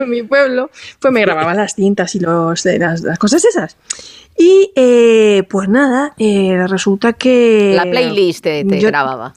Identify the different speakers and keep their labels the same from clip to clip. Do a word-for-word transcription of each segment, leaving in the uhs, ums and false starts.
Speaker 1: en mi pueblo, pues me grababan las cintas y los, las, las cosas esas. Y eh, pues nada, eh, resulta que...
Speaker 2: La playlist te, te yo, grababa.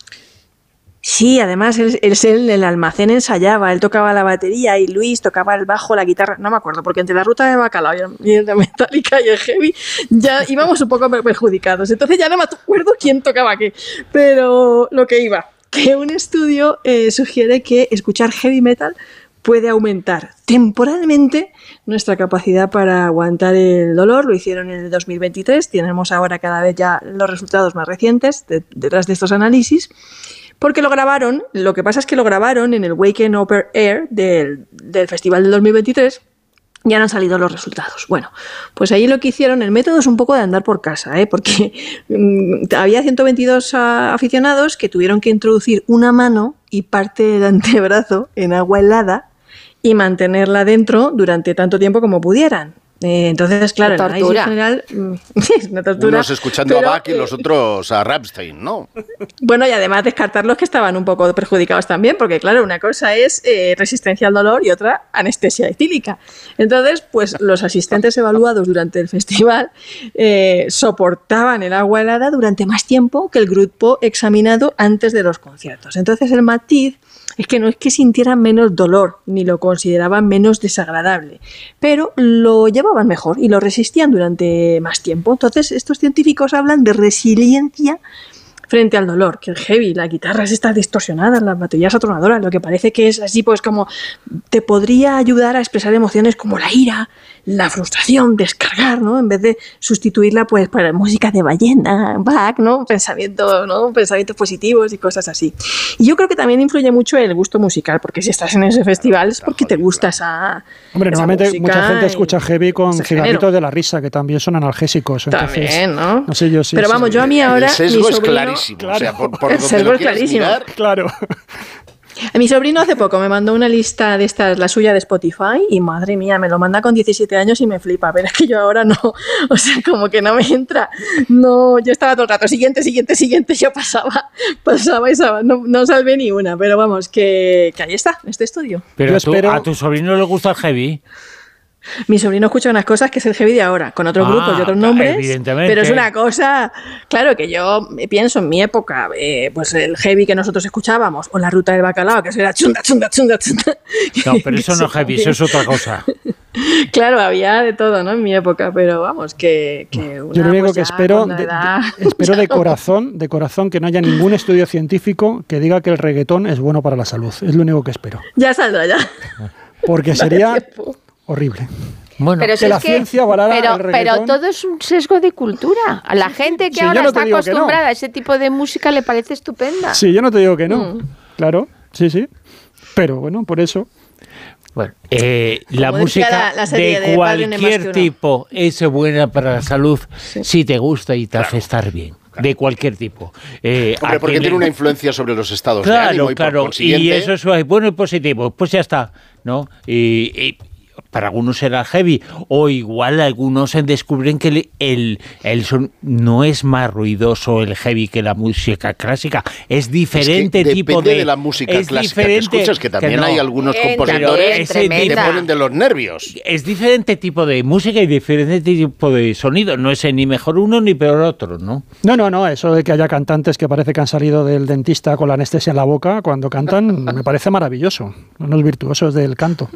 Speaker 1: Sí, además él, él, él en el almacén ensayaba, él tocaba la batería y Luis tocaba el bajo, la guitarra, no me acuerdo, porque entre la ruta de Bacalao y la Metallica y el heavy ya íbamos un poco perjudicados, entonces ya no me acuerdo quién tocaba qué, pero lo que iba, que un estudio eh, sugiere que escuchar heavy metal puede aumentar temporalmente nuestra capacidad para aguantar el dolor. Lo hicieron en el dos mil veintitrés, tenemos ahora cada vez ya los resultados más recientes de, detrás de estos análisis, porque lo grabaron, lo que pasa es que lo grabaron en el Wacken Open Air del, del festival del dos mil veintitrés, ya no han salido los resultados. Bueno, pues ahí lo que hicieron, el método es un poco de andar por casa, ¿eh? Porque mmm, había ciento veintidós aficionados que tuvieron que introducir una mano y parte del antebrazo en agua helada y mantenerla dentro durante tanto tiempo como pudieran. Eh, entonces, claro, el análisis general es una tortura.
Speaker 3: Unos escuchando pero, a Bach y los otros a Rammstein, ¿no?
Speaker 1: Bueno, y además descartar los que estaban un poco perjudicados también, porque claro, una cosa es eh, resistencia al dolor y otra anestesia etílica. Entonces, pues los asistentes evaluados durante el festival eh, soportaban el agua helada durante más tiempo que el grupo examinado antes de los conciertos. Entonces, el matiz es que no es que sintieran menos dolor, ni lo consideraban menos desagradable, pero lo llevaban mejor y lo resistían durante más tiempo. Entonces, estos científicos hablan de resiliencia frente al dolor, que el heavy, las guitarras estas distorsionadas, las baterías atronadoras, lo que parece que es así, pues como te podría ayudar a expresar emociones como la ira, la frustración, descargar, ¿no? En vez de sustituirla pues para música de ballena, Bach, ¿no? Pensamientos, ¿no? Pensamientos positivos y cosas así. Y yo creo que también influye mucho el gusto musical, porque si estás en ese festival es porque te gusta esa
Speaker 4: Hombre,
Speaker 1: esa
Speaker 4: normalmente mucha gente escucha heavy con cigarritos de la risa, que también son analgésicos.
Speaker 1: Entonces, también, ¿no?
Speaker 4: No sé yo si
Speaker 1: Pero vamos, yo a mí ahora...
Speaker 3: El sesgo
Speaker 1: mi sobrino,
Speaker 3: es clarísimo.
Speaker 4: Claro.
Speaker 3: O sea, por, por
Speaker 1: el
Speaker 3: donde
Speaker 1: sesgo
Speaker 3: lo
Speaker 1: es clarísimo.
Speaker 3: Mirar,
Speaker 4: claro.
Speaker 1: A mi sobrino hace poco me mandó una lista de estas, la suya de Spotify, y madre mía, me lo manda con diecisiete años y me flipa. Pero es que yo ahora no, o sea, como que no me entra. No, yo estaba todo el rato, siguiente, siguiente, siguiente, yo pasaba, pasaba y pasaba, no, no salvé ni una, pero vamos, que, que ahí está, este estudio.
Speaker 5: Pero
Speaker 4: yo
Speaker 5: a tu,
Speaker 4: espero...
Speaker 5: a tu sobrino le gusta el heavy.
Speaker 1: Mi sobrino escucha unas cosas que es el heavy de ahora, con otros
Speaker 5: ah,
Speaker 1: grupos y otros nombres,
Speaker 5: evidentemente.
Speaker 1: Pero es una cosa, claro, que yo pienso en mi época, eh, pues el heavy que nosotros escuchábamos, o la ruta del bacalao, que eso era chunda, chunda, chunda, chunda.
Speaker 5: No, pero eso no es heavy, eso es otra cosa.
Speaker 1: Claro, había de todo, ¿no? En mi época, pero vamos, que... que una,
Speaker 4: yo lo único
Speaker 1: pues
Speaker 4: que
Speaker 1: ya,
Speaker 4: espero, de,
Speaker 1: edad,
Speaker 4: de, espero de corazón, de corazón, que no haya ningún estudio científico que diga que el reggaetón es bueno para la salud. Es lo único que espero.
Speaker 1: Ya saldrá, ya.
Speaker 4: Porque sería horrible.
Speaker 5: Bueno,
Speaker 2: pero
Speaker 4: que
Speaker 2: si
Speaker 4: la
Speaker 2: es que,
Speaker 4: ciencia avalara
Speaker 2: pero,
Speaker 4: el reggaetón.
Speaker 2: pero todo es un sesgo de cultura. A la gente que
Speaker 4: sí,
Speaker 2: ahora
Speaker 4: no
Speaker 2: está acostumbrada
Speaker 4: no.
Speaker 2: a ese tipo de música le parece estupenda.
Speaker 4: Sí, yo no te digo que no.
Speaker 1: Mm.
Speaker 4: Claro, sí, sí. Pero bueno, por eso...
Speaker 5: Bueno, eh, la
Speaker 1: Como
Speaker 5: música
Speaker 1: la, la
Speaker 5: de,
Speaker 1: de
Speaker 5: cualquier tipo es buena para la salud sí. si te gusta y te claro. hace estar bien. Claro. De cualquier tipo.
Speaker 3: Eh, Hombre, porque tiene una influencia sobre los estados
Speaker 5: claro,
Speaker 3: de ánimo y
Speaker 5: claro,
Speaker 3: por consiguiente...
Speaker 5: y eso es bueno y positivo. Pues ya está, ¿no? Y... y para algunos será heavy, o igual algunos descubren que el, el, el son no es más ruidoso el heavy que la música clásica, es diferente
Speaker 3: es que
Speaker 5: tipo
Speaker 3: depende
Speaker 5: de...
Speaker 3: de la música
Speaker 5: es
Speaker 3: clásica que escuchas, que también que no, hay algunos compositores que te ponen de los nervios.
Speaker 5: Es diferente tipo de música y diferente tipo de sonido, no es ni mejor uno ni peor otro, ¿no?
Speaker 4: No, no, no, eso de que haya cantantes que parece que han salido del dentista con la anestesia en la boca cuando cantan, me parece maravilloso, unos virtuosos del canto.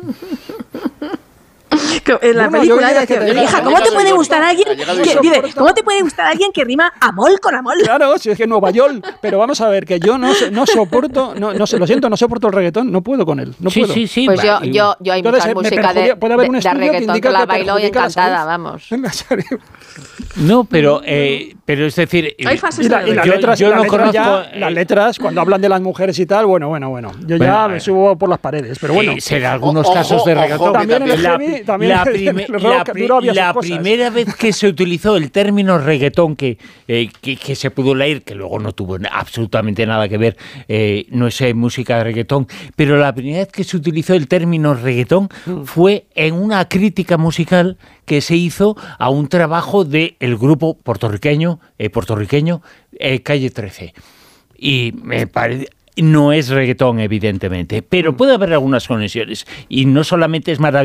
Speaker 1: En la no, película no, decía, te hija, ¿cómo te puede gustar alguien que, dice, ¿cómo te puede gustar alguien que rima amol con amol?
Speaker 4: Claro, si es que Nueva York, pero vamos a ver, que yo no, no soporto, no, no lo siento, no soporto el reggaetón, no puedo con él, no
Speaker 5: sí,
Speaker 4: puedo.
Speaker 5: Sí, sí,
Speaker 2: pues yo, yo, yo hay
Speaker 4: Entonces,
Speaker 2: mucha música de,
Speaker 4: puede haber un
Speaker 2: de, de reggaetón que la bailo y encantada, vamos.
Speaker 5: No, pero, eh, pero es decir,
Speaker 1: hay fases
Speaker 4: y la, y las
Speaker 5: yo,
Speaker 4: letras,
Speaker 5: yo
Speaker 4: la
Speaker 5: no
Speaker 4: letra
Speaker 5: conozco
Speaker 4: ya, eh, las letras cuando hablan de las mujeres y tal, bueno, bueno, bueno, yo bueno, ya me subo por las paredes, pero bueno.
Speaker 5: Eh, será algunos
Speaker 3: ojo,
Speaker 5: casos de reggaetón.
Speaker 4: También en el
Speaker 5: la,
Speaker 4: heavy, también
Speaker 5: la,
Speaker 4: en
Speaker 5: prime,
Speaker 4: el
Speaker 5: la,
Speaker 4: rock,
Speaker 5: pri, la primera vez que se utilizó el término reggaetón, que, eh, que, que se pudo leer, que luego no tuvo absolutamente nada que ver, eh, no es eh, música de reggaetón, pero la primera vez que se utilizó el término reggaetón mm. fue en una crítica musical que se hizo a un trabajo del grupo puertorriqueño, eh, puertorriqueño eh, Calle trece. Y me parece... No es reggaetón, evidentemente, pero puede haber algunas conexiones. Y no solamente es maravilloso.